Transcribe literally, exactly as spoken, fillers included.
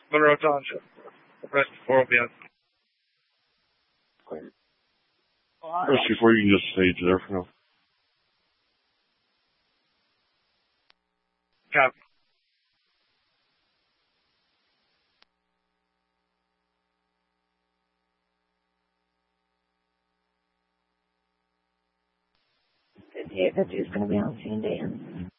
Monroe Township. The rest of four will be on. Rescue four, you can just stage there for now. Cap. fifty-eight fifty is going to be on scene, Dan.